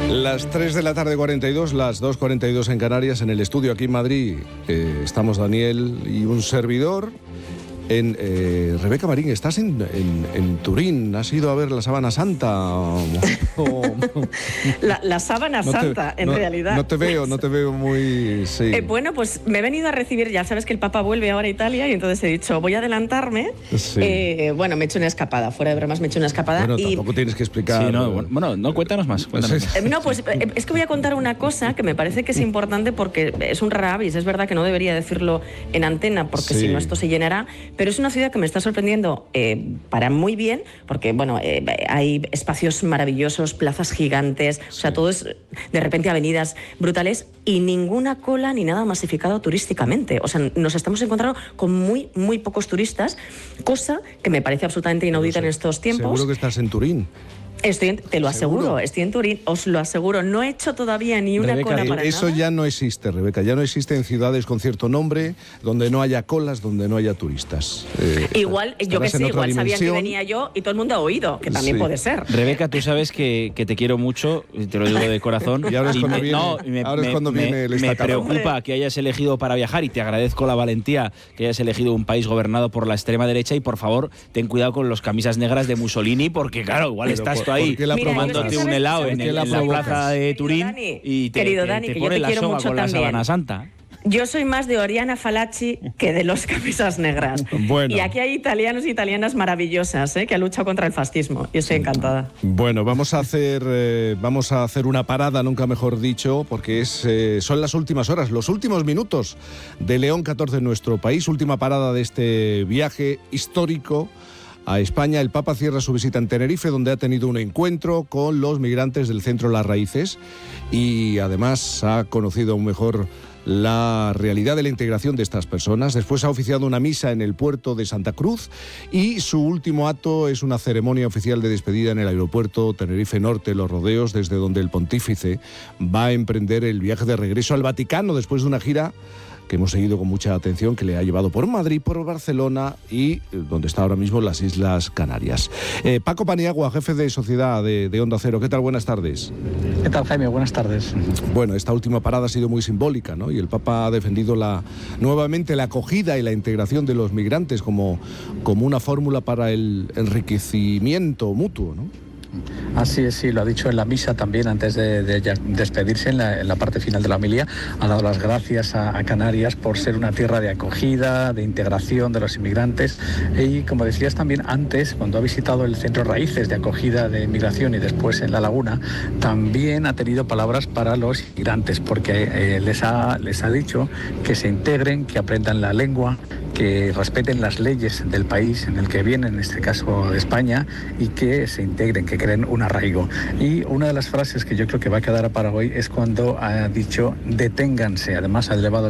Las 3 de la tarde 42, las 2:42 en Canarias, en el estudio aquí en Madrid. Estamos Daniel y un servidor. Rebeca Marín, estás en Turín. ¿Has ido a ver la Sábana Santa? La Sábana Santa, en realidad. No te veo muy... Sí. Bueno, pues me he venido a recibir, ya sabes que el Papa vuelve ahora a Italia, y entonces he dicho, voy a adelantarme. Sí. Bueno, me he hecho una escapada, fuera de bromas me he hecho una escapada. Bueno, tampoco tienes que explicar... Sí, no, cuéntanos más. No, pues es que voy a contar una cosa que me parece que es importante porque es un rara avis. Es verdad que no debería decirlo en antena porque si no esto se llenará, pero es una ciudad que me está sorprendiendo para muy bien, porque bueno, hay espacios maravillosos, plazas gigantes, o sea, todo es de repente avenidas brutales y ninguna cola ni nada masificado turísticamente. O sea, nos estamos encontrando con muy, muy pocos turistas, cosa que me parece absolutamente inaudita en estos tiempos. Seguro que estás en Turín. Te lo aseguro, estoy en Turín, os lo aseguro. No he hecho todavía ni una Rebeca, cola para eso nada. Ya no existe, Rebeca, ya no existe en ciudades con cierto nombre, donde no haya colas, donde no haya turistas. Igual, yo que sé, igual sabían que venía yo y todo el mundo ha oído, que también puede ser. Rebeca, tú sabes que te quiero mucho, y te lo digo de corazón. Y ahora es cuando viene me preocupa que hayas elegido para viajar, y te agradezco la valentía que hayas elegido un país gobernado por la extrema derecha, y por favor, ten cuidado con los camisas negras de Mussolini, porque claro, igual estás tú ahí tomándote un helado en la plaza de Turín y te pone la soga con la Sábana Santa. Yo soy más de Oriana Fallaci que de los camisas negras. Bueno. Y aquí hay italianos y italianas maravillosas, que han luchado contra el fascismo. Y estoy encantada. Bueno, vamos a hacer una parada, nunca mejor dicho, porque son las últimas horas, los últimos minutos de León XIV en nuestro país. Última parada de este viaje histórico a España. El Papa cierra su visita en Tenerife, donde ha tenido un encuentro con los migrantes del Centro Las Raíces y además ha conocido aún mejor la realidad de la integración de estas personas. Después ha oficiado una misa en el puerto de Santa Cruz y su último acto es una ceremonia oficial de despedida en el aeropuerto Tenerife Norte, Los Rodeos, desde donde el pontífice va a emprender el viaje de regreso al Vaticano después de una gira que hemos seguido con mucha atención, que le ha llevado por Madrid, por Barcelona y donde está ahora mismo, las Islas Canarias. Paco Paniagua, jefe de sociedad de Onda Cero. ¿Qué tal? Buenas tardes. ¿Qué tal, Jaime? Buenas tardes. Bueno, esta última parada ha sido muy simbólica, ¿no? Y el Papa ha defendido nuevamente la acogida y la integración de los migrantes como una fórmula para el enriquecimiento mutuo, ¿no? Así es, sí, lo ha dicho en la misa también antes de despedirse en la parte final de la homilía. Ha dado las gracias a Canarias por ser una tierra de acogida, de integración de los inmigrantes y, como decías también antes, cuando ha visitado el Centro Raíces de acogida de inmigración y después en La Laguna, también ha tenido palabras para los inmigrantes porque les ha dicho que se integren, que aprendan la lengua, que respeten las leyes del país en el que vienen, en este caso de España, y que se integren, que creen un arraigo. Y una de las frases que yo creo que va a quedar para hoy es cuando ha dicho deténganse. Además ha elevado